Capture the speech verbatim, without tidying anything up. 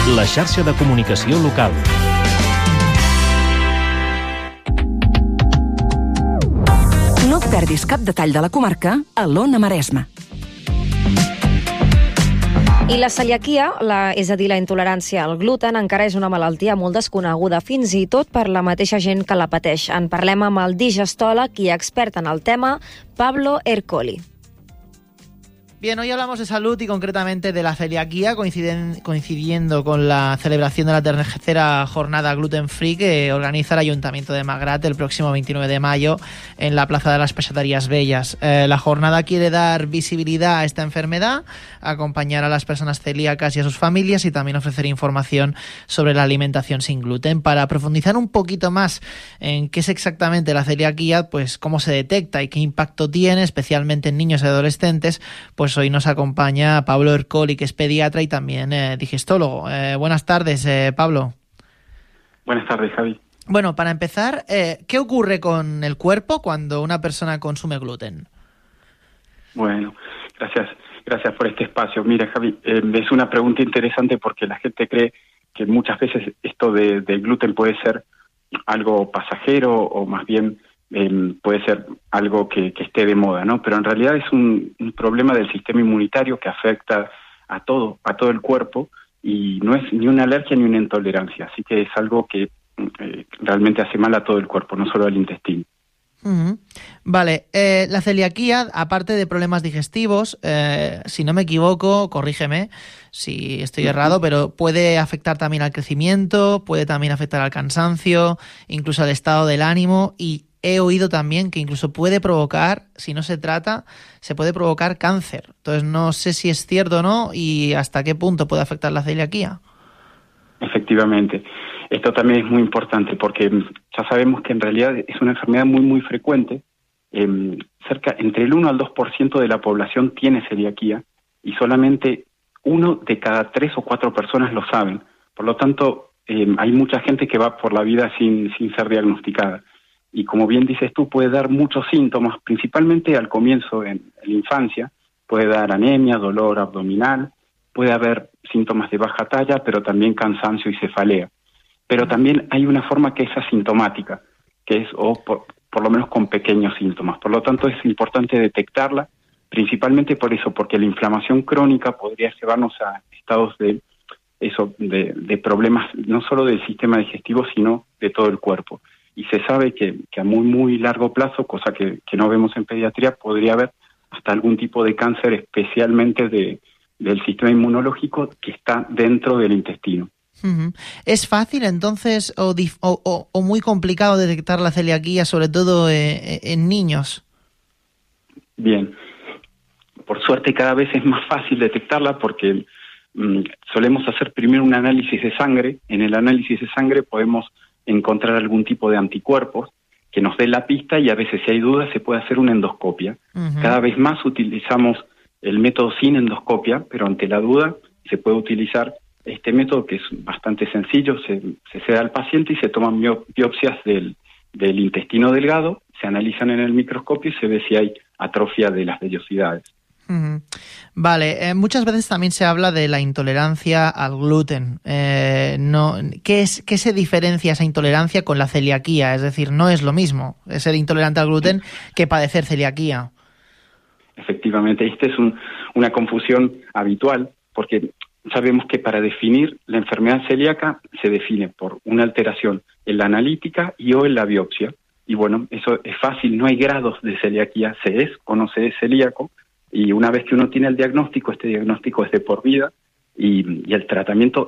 la xarxa de comunicació local. No et perdis cap detall de la comarca a l'Ona Maresma. I la celiaquia, la, és a dir, la intolerància al gluten, encara és una malaltia molt desconeguda, fins i tot per la mateixa gent que la pateix. En parlem amb el digestòleg i expert en el tema, Pablo Ercoli. Bien, hoy hablamos de salud y concretamente de la celiaquía, coinciden, coincidiendo con la celebración de la tercera jornada Gluten Free que organiza el Ayuntamiento de Magrat el próximo veintinueve de mayo en la Plaza de las Peixaterías Bellas. Eh, la jornada quiere dar visibilidad a esta enfermedad, acompañar a las personas celíacas y a sus familias y también ofrecer información sobre la alimentación sin gluten. Para profundizar un poquito más en qué es exactamente la celiaquía, pues cómo se detecta y qué impacto tiene, especialmente en niños y adolescentes, pues Pues hoy nos acompaña Pablo Ercoli, que es pediatra y también eh, digestólogo. Eh, buenas tardes, eh, Pablo. Buenas tardes, Javi. Bueno, para empezar, eh, ¿qué ocurre con el cuerpo cuando una persona consume gluten? Bueno, gracias, gracias por este espacio. Mira, Javi, eh, es una pregunta interesante porque la gente cree que muchas veces esto de, de gluten puede ser algo pasajero o más bien Eh, puede ser algo que, que esté de moda, ¿no? Pero en realidad es un, un problema del sistema inmunitario que afecta a todo, a todo el cuerpo y no es ni una alergia ni una intolerancia, así que es algo que eh, realmente hace mal a todo el cuerpo, no solo al intestino. Uh-huh. Vale, eh, la celiaquía, aparte de problemas digestivos, eh, si no me equivoco, corrígeme si estoy uh-huh. errado, pero puede afectar también al crecimiento, puede también afectar al cansancio, incluso al estado del ánimo y he oído también que incluso puede provocar, si no se trata, se puede provocar cáncer. Entonces no sé si es cierto o no y hasta qué punto puede afectar la celiaquía. Efectivamente. Esto también es muy importante porque ya sabemos que en realidad es una enfermedad muy, muy frecuente. Eh, cerca, entre el uno al dos por ciento de la población tiene celiaquía y solamente uno de cada tres o cuatro personas lo saben. Por lo tanto, eh, hay mucha gente que va por la vida sin, sin ser diagnosticada. Y como bien dices tú, puede dar muchos síntomas, principalmente al comienzo, en, en la infancia. Puede dar anemia, dolor abdominal, puede haber síntomas de baja talla, pero también cansancio y cefalea. Pero también hay una forma que es asintomática, que es o por, por lo menos con pequeños síntomas. Por lo tanto, es importante detectarla, principalmente por eso, porque la inflamación crónica podría llevarnos a estados de eso, de, de problemas no solo del sistema digestivo, sino de todo el cuerpo. Y se sabe que, que a muy, muy largo plazo, cosa que, que no vemos en pediatría, podría haber hasta algún tipo de cáncer, especialmente de, del sistema inmunológico que está dentro del intestino. Uh-huh. ¿Es fácil entonces o, dif- o, o, o muy complicado detectar la celiaquía, sobre todo eh, en niños? Bien, por suerte cada vez es más fácil detectarla porque mmm, solemos hacer primero un análisis de sangre. En el análisis de sangre podemos encontrar algún tipo de anticuerpos que nos dé la pista y a veces si hay dudas se puede hacer una endoscopia. Uh-huh. Cada vez más utilizamos el método sin endoscopia, pero ante la duda se puede utilizar este método que es bastante sencillo. Se, se cede al paciente y se toman biopsias del, del intestino delgado, se analizan en el microscopio y se ve si hay atrofia de las vellosidades. Uh-huh. Vale, eh, muchas veces también se habla de la intolerancia al gluten. Eh, no, ¿qué es, qué se diferencia esa intolerancia con la celiaquía? Es decir, no es lo mismo ser intolerante al gluten que padecer celiaquía. Efectivamente, esta es un, una confusión habitual porque sabemos que para definir la enfermedad celíaca se define por una alteración en la analítica y o en la biopsia. Y bueno, eso es fácil, no hay grados de celiaquía, se es o no se es celíaco. Y una vez que uno tiene el diagnóstico, este diagnóstico es de por vida y, y el tratamiento